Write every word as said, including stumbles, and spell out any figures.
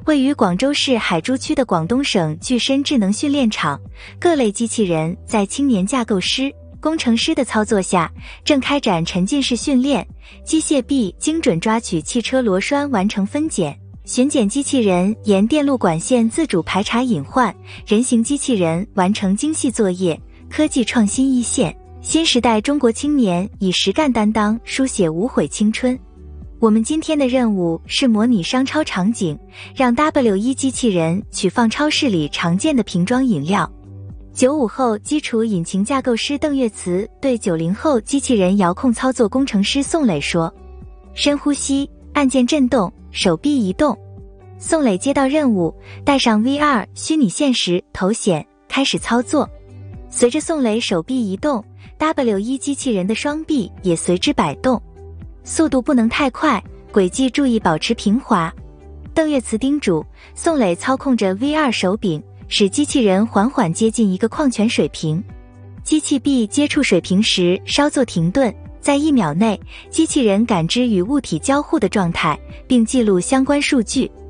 位于广州市海珠区的广东省具身智能训练场，各类机器人在青年架构师、工程师的操作下，正开展沉浸式训练。机械臂精准抓取汽车螺栓完成分拣，巡检机器人沿电路管线自主排查隐患，人形机器人完成精细作业。科技创新一线，新时代中国青年以实干担当书写无悔青春。我们今天的任务是模拟商超场景，让 W 一 机器人取放超市里常见的瓶装饮料。九五后基础引擎架构师邓月慈对九零后机器人遥控操作工程师宋磊说：深呼吸，按键震动，手臂移动。宋磊接到任务，戴上 V R 虚拟现实头显，开始操作。随着宋磊手臂移动， W 一 机器人的双臂也随之摆动，速度不能太快，轨迹注意保持平滑。邓月慈叮嘱宋磊操控着 V R 手柄，使机器人缓缓接近一个矿泉水瓶。机器臂接触水瓶时稍作停顿，在一秒内，机器人感知与物体交互的状态，并记录相关数据。